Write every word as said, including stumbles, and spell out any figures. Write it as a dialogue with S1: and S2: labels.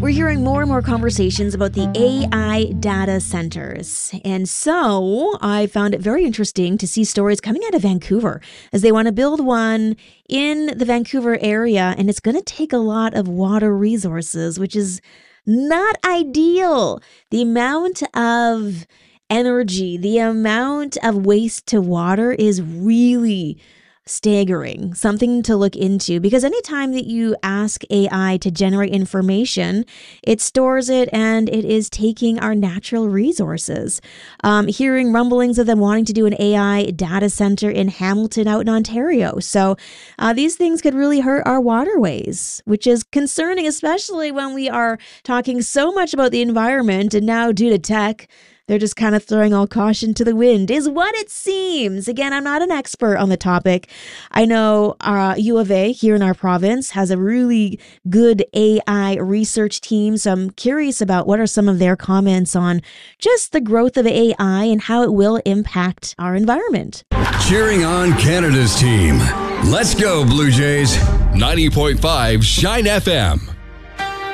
S1: We're hearing more and more conversations about the A I data centers. And so I found it very interesting to see stories coming out of Vancouver as they want to build one in the Vancouver area. And it's going to take a lot of water resources, which is not ideal. The amount of energy, the amount of waste to water is really staggering, something to look into, because anytime that you ask A I to generate information, it stores it and it is taking our natural resources. Um, hearing rumblings of them wanting to do an A I data center in Hamilton out in Ontario. So uh, these things could really hurt our waterways, which is concerning, especially when we are talking so much about the environment, and now due to tech, they're just kind of throwing all caution to the wind, is what it seems. Again, I'm not an expert on the topic. I know uh, U of A here in our province has a really good A I research team. So I'm curious about what are some of their comments on just the growth of A I and how it will impact our environment.
S2: Cheering on Canada's team. Let's go, Blue Jays. ninety point five Shine F M.